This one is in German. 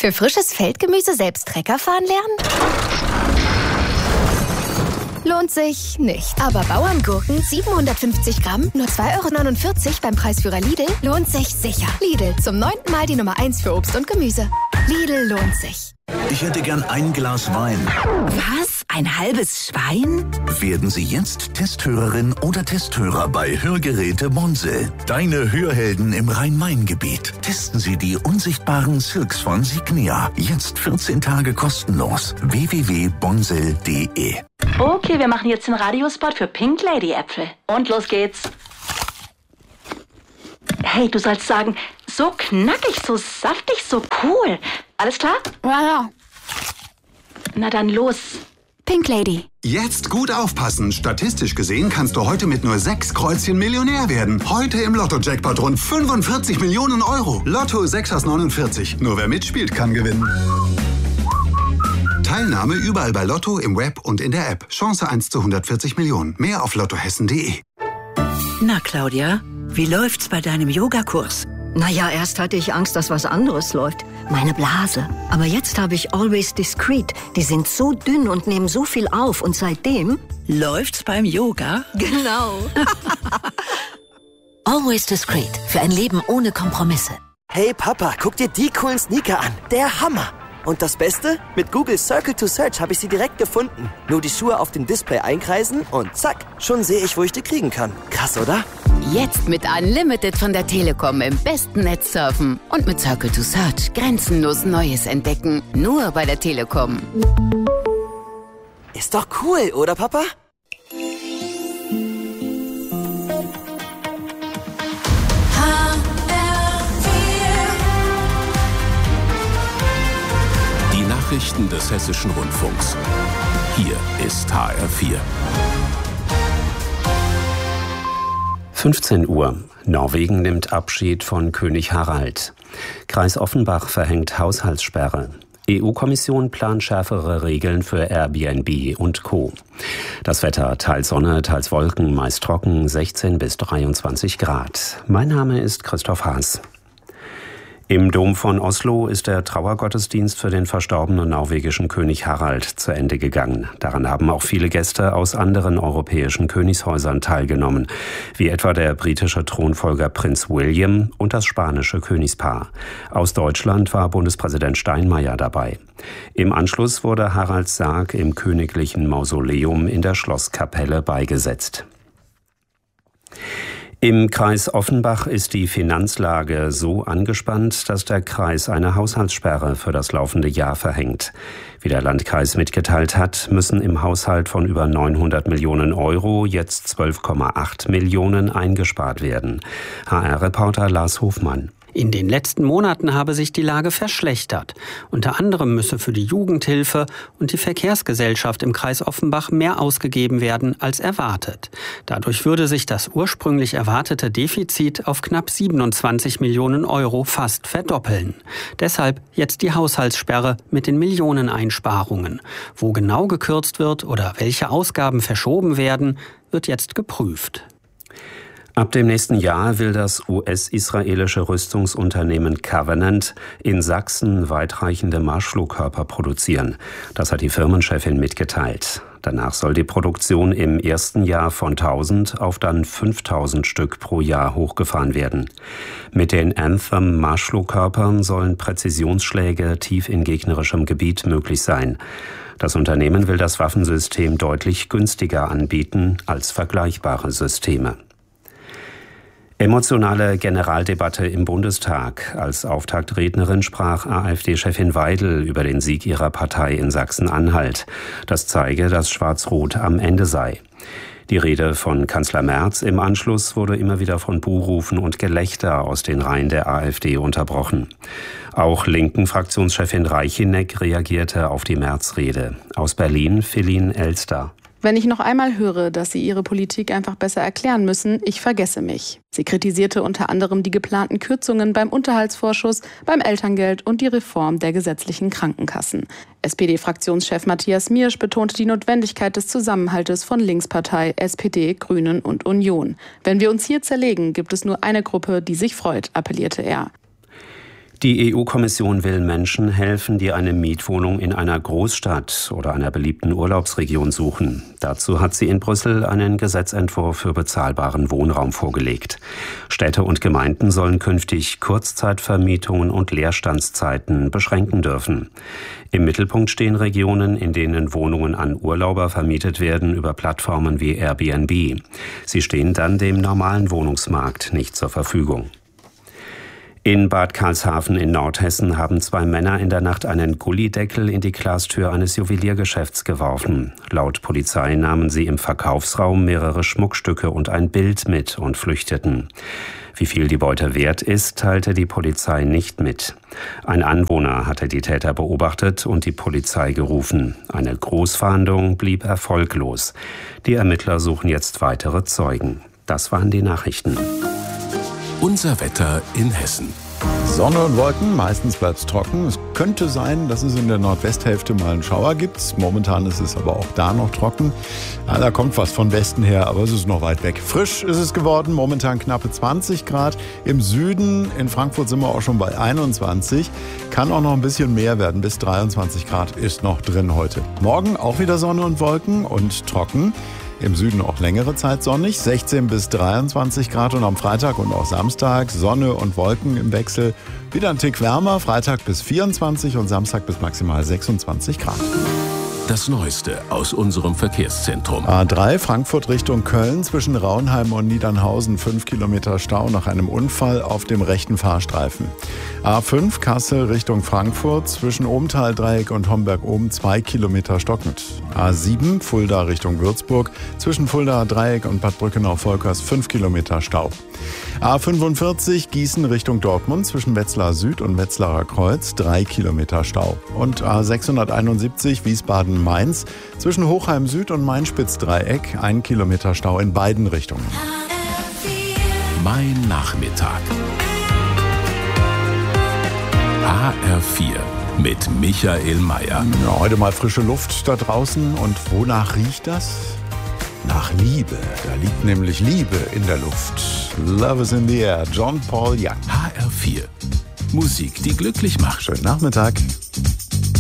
Für frisches Feldgemüse selbst Trecker fahren lernen? Lohnt sich nicht. Aber Bauerngurken 750 Gramm, nur 2,49 € beim Preisführer Lidl, lohnt sich sicher. Lidl, zum 9. Mal die Nummer 1 für Obst und Gemüse. Lidl lohnt sich. Ich hätte gern ein Glas Wein. Was? Ein halbes Schwein? Werden Sie jetzt Testhörerin oder Testhörer bei Hörgeräte Bonsel. Deine Hörhelden im Rhein-Main-Gebiet. Testen Sie die unsichtbaren Silks von Signia. Jetzt 14 Tage kostenlos. www.bonsel.de. Okay, wir machen jetzt den Radiospot für Pink Lady Äpfel. Und los geht's. Hey, du sollst sagen, so knackig, so saftig, so cool. Alles klar? Ja. Na dann los. Pink Lady. Jetzt gut aufpassen. Statistisch gesehen kannst du heute mit nur 6 Kreuzchen Millionär werden. Heute im Lotto-Jackpot rund 45 Millionen Euro. Lotto 6 aus 49. Nur wer mitspielt, kann gewinnen. Teilnahme überall bei Lotto, im Web und in der App. Chance 1 zu 140 Millionen. Mehr auf lottohessen.de. Na, Claudia, wie läuft's bei deinem Yogakurs? Naja, erst hatte ich Angst, dass was anderes läuft. Meine Blase. Aber jetzt habe ich Always Discreet. Die sind so dünn und nehmen so viel auf. Und seitdem... Läuft's beim Yoga? Genau. Always Discreet. Für ein Leben ohne Kompromisse. Hey Papa, guck dir die coolen Sneaker an. Der Hammer. Und das Beste? Mit Google Circle to Search habe ich sie direkt gefunden. Nur die Schuhe auf dem Display einkreisen und zack, schon sehe ich, wo ich die kriegen kann. Krass, oder? Jetzt mit Unlimited von der Telekom im besten Netz surfen. Und mit Circle to Search grenzenlos Neues entdecken. Nur bei der Telekom. Ist doch cool, oder Papa? Die Nachrichten des Hessischen Rundfunks. Hier ist HR4. 15 Uhr. Norwegen nimmt Abschied von König Harald. Kreis Offenbach verhängt Haushaltssperre. EU-Kommission plant schärfere Regeln für Airbnb und Co. Das Wetter, teils Sonne, teils Wolken, meist trocken, 16 bis 23 Grad. Mein Name ist Christoph Haas. Im Dom von Oslo ist der Trauergottesdienst für den verstorbenen norwegischen König Harald zu Ende gegangen. Daran haben auch viele Gäste aus anderen europäischen Königshäusern teilgenommen, wie etwa der britische Thronfolger Prinz William und das spanische Königspaar. Aus Deutschland war Bundespräsident Steinmeier dabei. Im Anschluss wurde Haralds Sarg im königlichen Mausoleum in der Schlosskapelle beigesetzt. Im Kreis Offenbach ist die Finanzlage so angespannt, dass der Kreis eine Haushaltssperre für das laufende Jahr verhängt. Wie der Landkreis mitgeteilt hat, müssen im Haushalt von über 900 Millionen Euro jetzt 12,8 Millionen eingespart werden. HR-Reporter Lars Hofmann. In den letzten Monaten habe sich die Lage verschlechtert. Unter anderem müsse für die Jugendhilfe und die Verkehrsgesellschaft im Kreis Offenbach mehr ausgegeben werden als erwartet. Dadurch würde sich das ursprünglich erwartete Defizit auf knapp 27 Millionen Euro fast verdoppeln. Deshalb jetzt die Haushaltssperre mit den Millioneneinsparungen. Wo genau gekürzt wird oder welche Ausgaben verschoben werden, wird jetzt geprüft. Ab dem nächsten Jahr will das US-israelische Rüstungsunternehmen Covenant in Sachsen weitreichende Marschflugkörper produzieren. Das hat die Firmenchefin mitgeteilt. Danach soll die Produktion im ersten Jahr von 1000 auf dann 5000 Stück pro Jahr hochgefahren werden. Mit den Anthem-Marschflugkörpern sollen Präzisionsschläge tief in gegnerischem Gebiet möglich sein. Das Unternehmen will das Waffensystem deutlich günstiger anbieten als vergleichbare Systeme. Emotionale Generaldebatte im Bundestag. Als Auftaktrednerin sprach AfD-Chefin Weidel über den Sieg ihrer Partei in Sachsen-Anhalt. Das zeige, dass Schwarz-Rot am Ende sei. Die Rede von Kanzler Merz im Anschluss wurde immer wieder von Buhrufen und Gelächter aus den Reihen der AfD unterbrochen. Auch linken Fraktionschefin Reicheneck reagierte auf die Merz-Rede. Aus Berlin Feline Elster. Wenn ich noch einmal höre, dass Sie Ihre Politik einfach besser erklären müssen, ich vergesse mich. Sie kritisierte unter anderem die geplanten Kürzungen beim Unterhaltsvorschuss, beim Elterngeld und die Reform der gesetzlichen Krankenkassen. SPD-Fraktionschef Matthias Miersch betonte die Notwendigkeit des Zusammenhaltes von Linkspartei, SPD, Grünen und Union. Wenn wir uns hier zerlegen, gibt es nur eine Gruppe, die sich freut, appellierte er. Die EU-Kommission will Menschen helfen, die eine Mietwohnung in einer Großstadt oder einer beliebten Urlaubsregion suchen. Dazu hat sie in Brüssel einen Gesetzentwurf für bezahlbaren Wohnraum vorgelegt. Städte und Gemeinden sollen künftig Kurzzeitvermietungen und Leerstandszeiten beschränken dürfen. Im Mittelpunkt stehen Regionen, in denen Wohnungen an Urlauber vermietet werden über Plattformen wie Airbnb. Sie stehen dann dem normalen Wohnungsmarkt nicht zur Verfügung. In Bad Karlshafen in Nordhessen haben 2 Männer in der Nacht einen Gullydeckel in die Glastür eines Juweliergeschäfts geworfen. Laut Polizei nahmen sie im Verkaufsraum mehrere Schmuckstücke und ein Bild mit und flüchteten. Wie viel die Beute wert ist, teilte die Polizei nicht mit. Ein Anwohner hatte die Täter beobachtet und die Polizei gerufen. Eine Großfahndung blieb erfolglos. Die Ermittler suchen jetzt weitere Zeugen. Das waren die Nachrichten. Unser Wetter in Hessen. Sonne und Wolken, meistens bleibt es trocken. Es könnte sein, dass es in der Nordwesthälfte mal einen Schauer gibt. Momentan ist es aber auch da noch trocken. Ja, da kommt was von Westen her, aber es ist noch weit weg. Frisch ist es geworden, momentan knappe 20 Grad. Im Süden, in Frankfurt sind wir auch schon bei 21. Kann auch noch ein bisschen mehr werden, bis 23 Grad ist noch drin heute. Morgen auch wieder Sonne und Wolken und trocken. Im Süden auch längere Zeit sonnig, 16 bis 23 Grad und am Freitag und auch Samstag Sonne und Wolken im Wechsel. Wieder ein Tick wärmer, Freitag bis 24 und Samstag bis maximal 26 Grad. Das Neueste aus unserem Verkehrszentrum. A3 Frankfurt Richtung Köln zwischen Raunheim und Niedernhausen 5 Kilometer Stau nach einem Unfall auf dem rechten Fahrstreifen. A5 Kassel Richtung Frankfurt zwischen Ohmtal-Dreieck und Homberg-Ohm 2 Kilometer stockend. A7 Fulda Richtung Würzburg zwischen Fulda-Dreieck und Bad Brückenau-Volkers 5 Kilometer Stau. A45 Gießen Richtung Dortmund zwischen Wetzlar Süd und Wetzlarer Kreuz 3 Kilometer Stau. Und A671 Wiesbaden-Mainz zwischen Hochheim Süd und Main-Spitz-Dreieck 1 Kilometer Stau in beiden Richtungen. Mein Nachmittag. HR4 mit Michael Mayer. Ja, heute mal frische Luft da draußen. Und wonach riecht das? Nach Liebe. Da liegt nämlich Liebe in der Luft. Love is in the air. John Paul Young. HR4. Musik, die glücklich macht. Schönen Nachmittag.